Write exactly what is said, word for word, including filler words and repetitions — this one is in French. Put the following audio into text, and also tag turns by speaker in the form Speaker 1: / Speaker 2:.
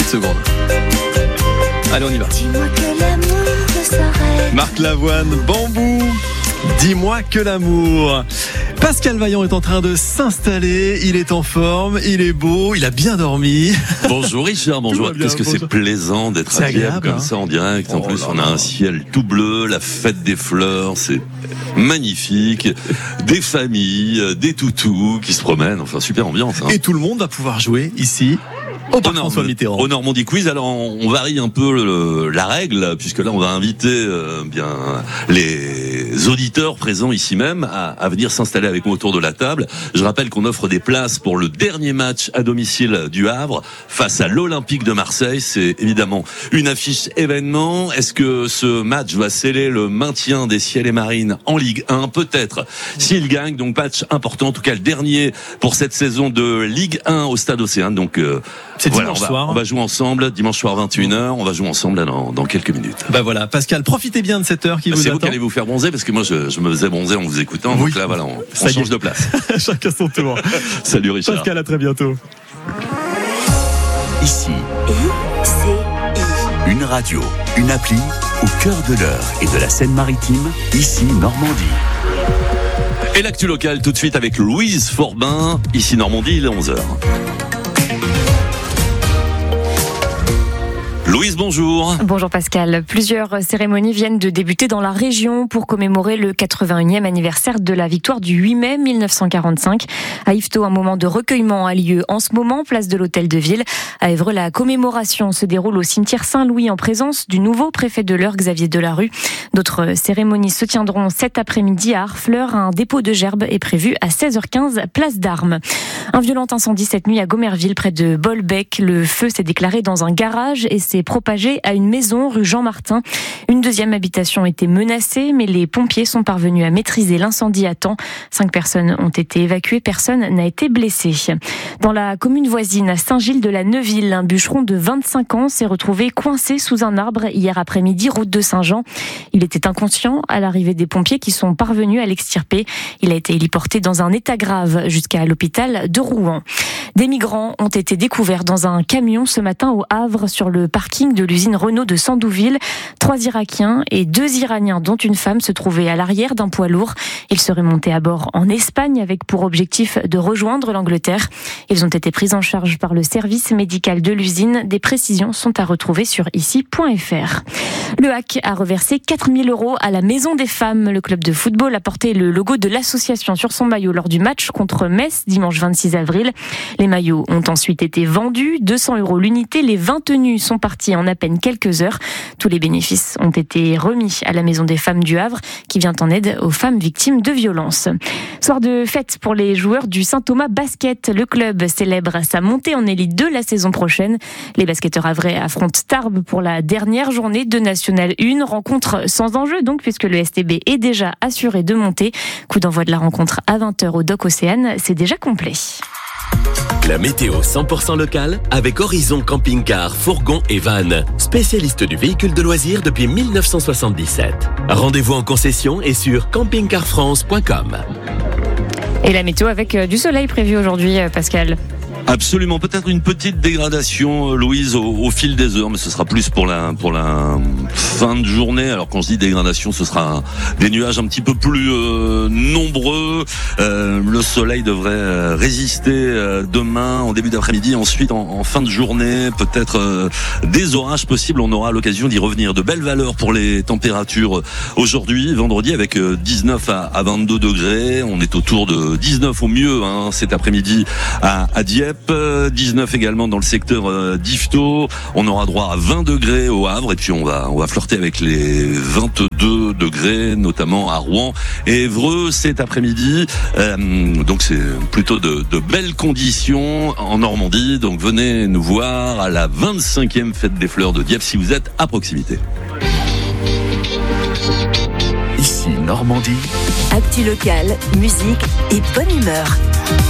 Speaker 1: petites secondes. Allez, on y va.
Speaker 2: Dis-moi que l'amour ne s'arrête.
Speaker 1: Marc Lavoine, Bambou. Dis-moi que l'amour. Pascal Vaillant est en train de s'installer. Il est en forme, il est beau, il a bien dormi.
Speaker 3: Bonjour Richard, bonjour.
Speaker 1: Bien,
Speaker 3: Qu'est-ce que
Speaker 1: bonjour.
Speaker 3: c'est plaisant d'être
Speaker 1: C'est
Speaker 3: à Dieppe
Speaker 1: agréable,
Speaker 3: comme
Speaker 1: hein.
Speaker 3: ça en direct. En
Speaker 1: Oh
Speaker 3: plus,
Speaker 1: là
Speaker 3: on a
Speaker 1: là.
Speaker 3: un ciel tout bleu, la fête des fleurs, c'est magnifique. Des familles, des toutous qui se promènent. Enfin, super ambiance. Hein.
Speaker 1: Et tout le monde va pouvoir jouer ici au Parc François Mitterrand.
Speaker 3: Au Normandie Quiz, alors on, on varie un peu le, la règle, puisque là on va inviter euh, bien les auditeurs présents ici même à, à venir s'installer avec moi autour de la table. Je rappelle qu'on offre des places pour le dernier match à domicile du Havre face à l'Olympique de Marseille. C'est évidemment une affiche événement. Est-ce que ce match va sceller le maintien des Ciels et Marines en Ligue un? Peut-être. S'il gagne, donc match important, en tout cas le dernier pour cette saison de Ligue un au Stade Océane. Donc euh,
Speaker 1: C'est
Speaker 3: voilà,
Speaker 1: dimanche
Speaker 3: on va,
Speaker 1: soir.
Speaker 3: on va jouer ensemble, dimanche soir vingt et une heures, on va jouer ensemble là, dans, dans quelques minutes.
Speaker 1: Bah voilà, Pascal, profitez bien de cette heure qui vous
Speaker 3: C'est vous
Speaker 1: attend.
Speaker 3: qui allez vous faire bronzer, parce que moi je, je me faisais bronzer en vous écoutant,
Speaker 1: Oui.
Speaker 3: donc là voilà, on,
Speaker 1: Ça
Speaker 3: on
Speaker 1: y
Speaker 3: change
Speaker 1: est.
Speaker 3: de place.
Speaker 1: Chacun son tour.
Speaker 3: Salut Richard.
Speaker 1: Pascal, à très bientôt.
Speaker 4: Ici,
Speaker 2: I C I.
Speaker 4: une radio, une appli au cœur de l'heure et de la Seine-Maritime, ici Normandie.
Speaker 3: Et l'actu locale tout de suite avec Louise Forbin, ici Normandie, il est onze heures. Louise, bonjour.
Speaker 5: Bonjour Pascal. Plusieurs cérémonies viennent de débuter dans la région pour commémorer le quatre-vingt-unième anniversaire de la victoire du huit mai mille neuf cent quarante-cinq. À Yvetot, un moment de recueillement a lieu en ce moment, place de l'Hôtel de Ville. À Évreux, la commémoration se déroule au cimetière Saint-Louis en présence du nouveau préfet de l'Eure, Xavier Delarue. D'autres cérémonies se tiendront cet après-midi à Harfleur. Un dépôt de gerbes est prévu à seize heures quinze, place d'Armes. Un violent incendie cette nuit à Gomerville, près de Bolbec. Le feu s'est déclaré dans un garage et s'est propagé à une maison rue Jean-Martin. Une deuxième habitation était menacée, mais les pompiers sont parvenus à maîtriser l'incendie à temps. Cinq personnes ont été évacuées, personne n'a été blessé. Dans la commune voisine, à Saint-Gilles-de-la-Neuville, un bûcheron de vingt-cinq ans s'est retrouvé coincé sous un arbre hier après-midi, route de Saint-Jean. Il était inconscient à l'arrivée des pompiers qui sont parvenus à l'extirper. Il a été héliporté dans un état grave jusqu'à l'hôpital de Rouen. Des migrants ont été découverts dans un camion ce matin au Havre sur le parking de l'usine Renault de Sandouville. Trois Irakiens et deux Iraniens, dont une femme, se trouvaient à l'arrière d'un poids lourd. Ils seraient montés à bord en Espagne avec pour objectif de rejoindre l'Angleterre. Ils ont été pris en charge par le service médical de l'usine. Des précisions sont à retrouver sur ici point f r. Le H A C a reversé quatre mille euros à la Maison des Femmes. Le club de football a porté le logo de l'association sur son maillot lors du match contre Metz dimanche vingt-six avril. Les maillots ont ensuite été vendus, deux cents euros l'unité. Les vingt tenues sont parties en à peine quelques heures. Tous les bénéfices ont été remis à la Maison des Femmes du Havre, qui vient en aide aux femmes victimes de violences. Soir de fête pour les joueurs du Saint-Thomas Basket. Le club célèbre sa montée en élite deux la saison prochaine. Les basketteurs havrais affrontent Tarbes pour la dernière journée de National un. Rencontre sans enjeu donc, puisque le S T B est déjà assuré de monter. Coup d'envoi de la rencontre à vingt heures au Dock Océane. C'est déjà complet.
Speaker 6: La météo cent pour cent locale avec Horizon Camping-Car, Fourgon et Van. Spécialiste du véhicule de loisirs depuis mille neuf cent soixante-dix-sept. Rendez-vous en concession et sur camping car france point com.
Speaker 5: Et la météo avec du soleil prévu aujourd'hui, Pascal.
Speaker 3: Absolument, peut-être une petite dégradation, Louise, au, au fil des heures, mais ce sera plus pour la pour la fin de journée. Alors quand je dis dégradation, ce sera des nuages un petit peu plus euh, nombreux. Euh, le soleil devrait résister euh, demain, en début d'après-midi, ensuite en, en fin de journée, peut-être euh, des orages possibles. On aura l'occasion d'y revenir. De belles valeurs pour les températures aujourd'hui, vendredi, avec dix-neuf à vingt-deux degrés. On est autour de dix-neuf au mieux hein, cet après-midi à, à Dieppe. dix-neuf également dans le secteur d'Yvetot. On aura droit à vingt degrés au Havre et puis on va on va flirter avec les vingt-deux degrés, notamment à Rouen et Évreux cet après-midi. Euh, donc c'est plutôt de, de belles conditions en Normandie. Donc venez nous voir à la vingt-cinquième fête des fleurs de Dieppe si vous êtes à proximité.
Speaker 4: Ici Normandie.
Speaker 2: Actu locale, musique et bonne humeur.